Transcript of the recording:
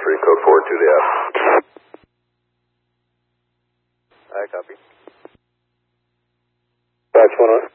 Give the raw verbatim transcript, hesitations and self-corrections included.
three, code four two to F. I copy. Fox one oh.